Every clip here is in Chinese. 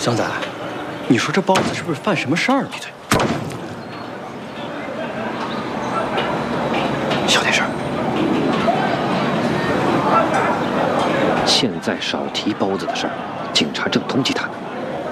湘仔，你说这包子是不是犯什么事儿了？闭嘴！小点声。 现在少提包子的事儿，警察正通缉他呢。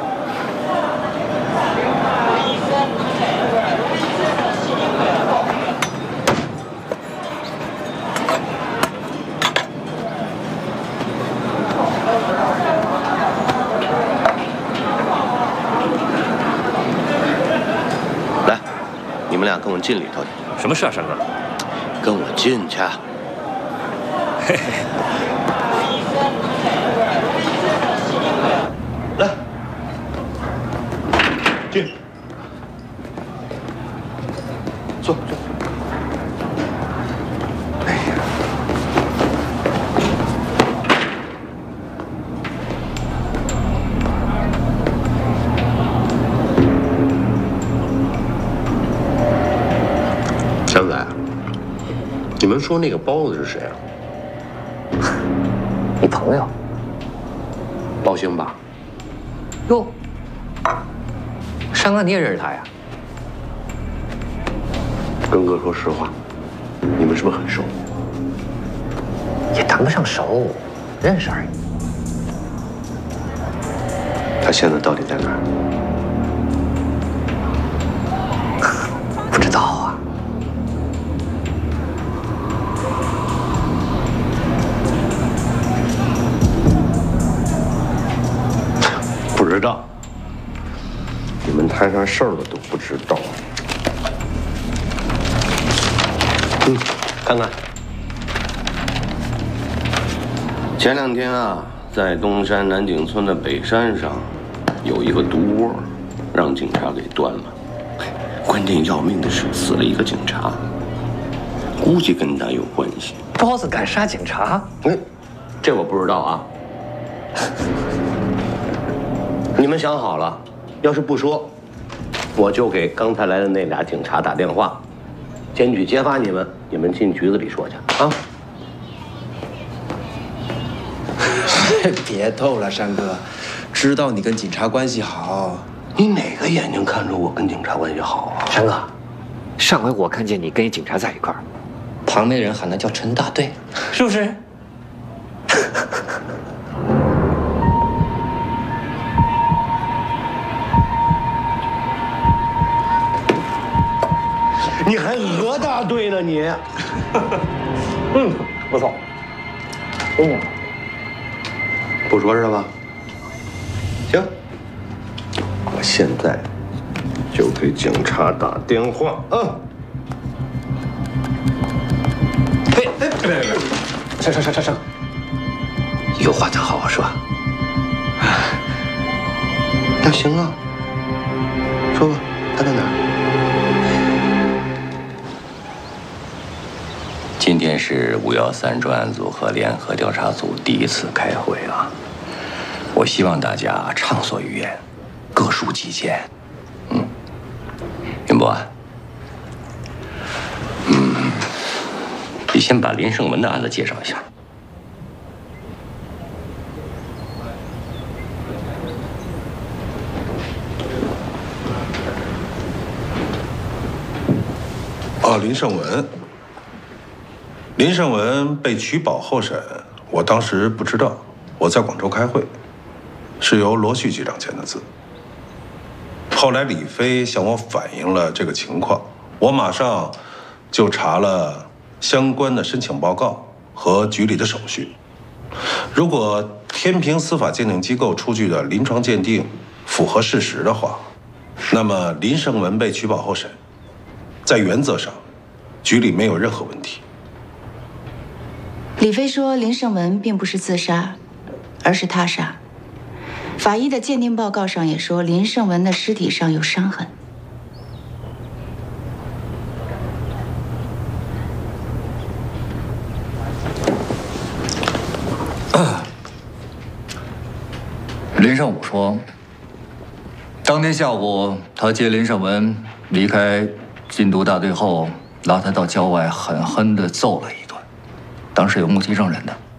你们俩跟我进里头去。 什么事啊，山哥？ 跟我进去。 嘿嘿。 来，进。坐。哎呀。湘仔，你们说那个包子是谁啊？ 你朋友？ 包兴吧？ 哟，山哥你也认识他呀？ 跟哥说实话，你们是不是很熟？ 也谈不上熟，认识而已。 他现在到底在哪儿？ 不知道啊。 不知道，你们摊上事儿了都不知道。看看，前2天啊，在东山南井村的北山上，有一个毒窝，让警察给端了。关键要命的是，死了一个警察，估计跟他有关系。 包子敢杀警察？ 这我不知道啊。你们想好了，要是不说，我就给刚才来的那俩警察打电话，检举揭发你们，你们进局子里说去啊！ 别逗了，山哥，知道你跟警察关系好， 你哪个眼睛看出我跟警察关系好啊？ 山哥，上回我看见你跟一警察在一块儿， 旁边人喊他叫陈大队，是不是？ 你还讹大队呢你？ 不错。 不说是吧？行，我现在就给警察打电话啊！ 上，有话咱好好说。 那行啊，说吧，他在哪儿？ 今天是513专案组和联合调查组第一次开会啊！我希望大家畅所欲言，各抒己见。云博，你先把林胜文的案子介绍一下。 林胜文被取保候审，我当时不知道，我在广州开会，是由罗旭局长签的字。后来李飞向我反映了这个情况，我马上就查了相关的申请报告和局里的手续。如果天平司法鉴定机构出具的临床鉴定符合事实的话，那么林胜文被取保候审，在原则上，局里没有任何问题。 李飞说，林胜文并不是自杀，而是他杀。法医的鉴定报告上也说，林胜文的尸体上有伤痕。 林胜武说，当天下午他接林胜文离开禁毒大队后，拉他到郊外狠狠地揍了一顿。 当时有目击证人的，